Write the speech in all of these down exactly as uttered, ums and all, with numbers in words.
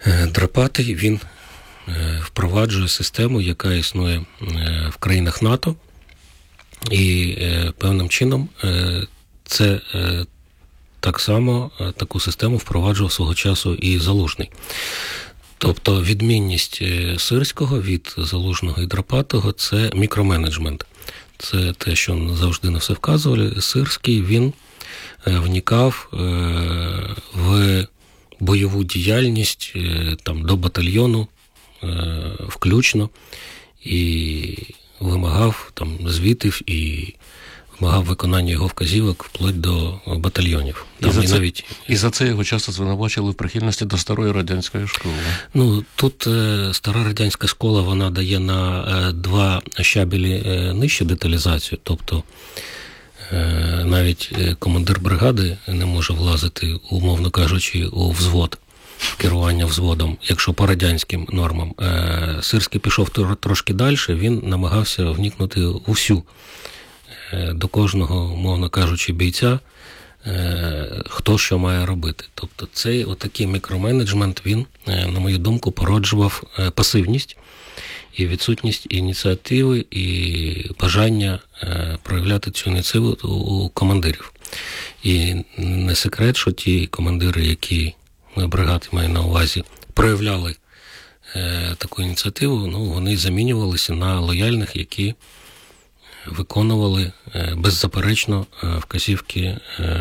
Драпатий, він впроваджує систему, яка існує в країнах НАТО, і певним чином це так само таку систему впроваджував свого часу і Залужний. Тобто відмінність Сирського від Залужного і Драпатого – це мікроменеджмент. Це те, що завжди на все вказували. Сирський, він вникав в бойову діяльність там, до батальйону включно і вимагав там, звітів і вимагав виконання його вказівок вплоть до батальйонів. Там, і, за і, це, навіть... і за це його часто звинувачили в прихильності до старої радянської школи. Ну, тут е, стара радянська школа, вона дає на е, два щабелі е, нижче деталізацію, тобто е, навіть командир бригади не може влазити, умовно кажучи, у взвод, керування взводом, якщо по радянським нормам. Е, Сирський пішов трошки далі, він намагався вникнути у всю, е, до кожного, умовно кажучи, бійця, хто що має робити. Тобто цей отакий мікроменеджмент, він, на мою думку, породжував пасивність і відсутність ініціативи і бажання проявляти цю ініціативу у командирів. І не секрет, що ті командири, які бригади маю на увазі, проявляли таку ініціативу, ну, вони замінювалися на лояльних, які виконували беззаперечно вказівки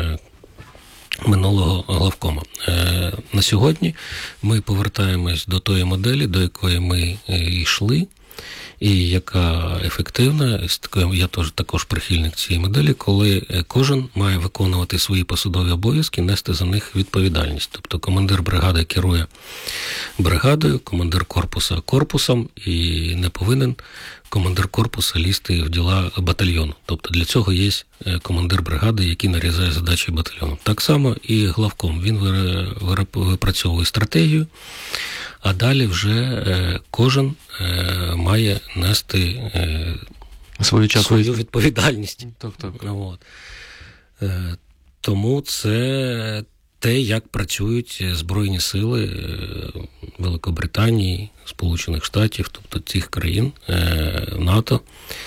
минулого главкома. На сьогодні ми повертаємось до тої моделі, до якої ми йшли, і яка ефективна. Я теж також прихильник цієї моделі, коли кожен має виконувати свої посадові обов'язки, нести за них відповідальність. Тобто командир бригади керує бригадою, командир корпуса корпусом, і не повинен командир корпуса лізти в діла батальйону. Тобто для цього є командир бригади, який нарізає задачі батальйону. Так само і главком. Він випрацьовує стратегію, а далі вже кожен має нести свою, свою відповідальність. Так, так. От. Тому це те, як працюють Збройні сили Великобританії, Сполучених Штатів, тобто цих країн НАТО.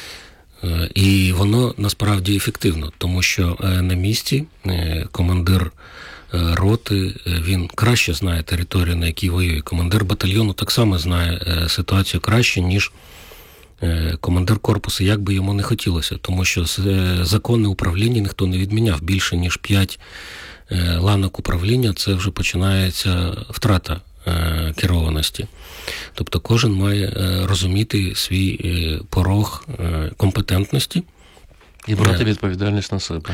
І воно насправді ефективно, тому що на місці командир роти, він краще знає територію, на якій воює. Командир батальйону так само знає ситуацію краще, ніж командир корпусу, як би йому не хотілося, тому що законне управління ніхто не відміняв. Більше, ніж п'ять ланок управління, це вже починається втрата керованості. Тобто кожен має розуміти свій порог компетентності. І брати відповідальність на себе.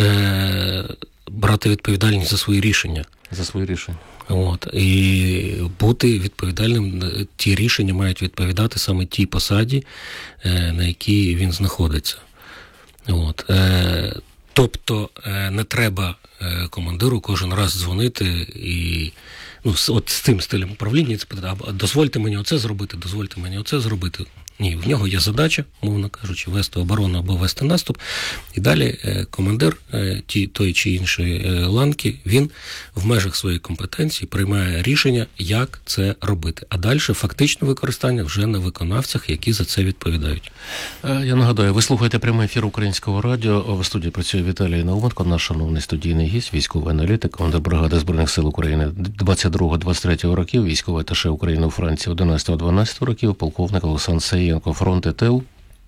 Брати відповідальність за свої рішення. За свої рішення. От. І бути відповідальним, ті рішення мають відповідати саме тій посаді, на якій він знаходиться. От. Тобто не треба командиру кожен раз дзвонити і ну, от з цим стилем управління спитати, а дозвольте мені оце зробити, дозвольте мені оце зробити. Ні, в нього є задача, мовно кажучи, вести оборону або вести наступ. І далі командир ті, тої чи іншої ланки, він в межах своєї компетенції приймає рішення, як це робити. А далі фактичне використання вже на виконавцях, які за це відповідають. Я нагадаю, ви слухаєте прямий ефір Українського радіо. В студії працює Віталій Науменко, наш шановний студійний гість, військовий аналітик, командир бригади Збройних сил України двадцять другого - двадцять третього років, військовий аташе України у Франції одинадцятого - дванадцятого років, полковник Олександр Саєнко, фронт і тил,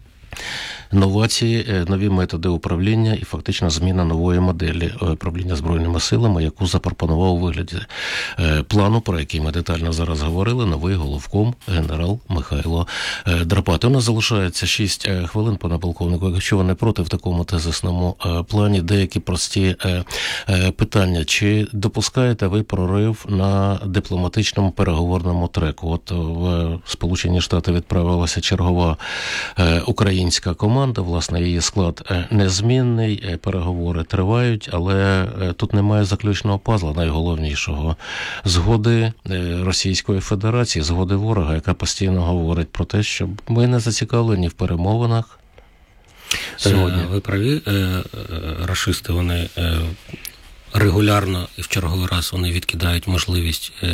новації, нові методи управління і фактично зміна нової моделі управління Збройними силами, яку запропонував у вигляді плану, про який ми детально зараз говорили, новий головком генерал Михайло Драпатий. У нас залишається шість хвилин, пане полковнику. Якщо ви не проти, в такому тезисному плані деякі прості питання. Чи допускаєте ви прорив на дипломатичному переговорному треку? От в Сполучені Штати відправилася чергова українська команда, власне, її склад незмінний, переговори тривають, але тут немає заключного пазла, найголовнішого. Згоди Російської Федерації, згоди ворога, яка постійно говорить про те, що ми не зацікавлені в перемовинах сьогодні. Ви праві, рашисти, вони регулярно і в черговий раз вони відкидають можливість